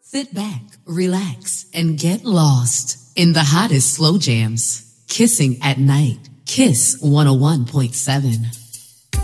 Sit back, relax, and get lost in the hottest slow jams. Kissing at Night. Kiss 101.7.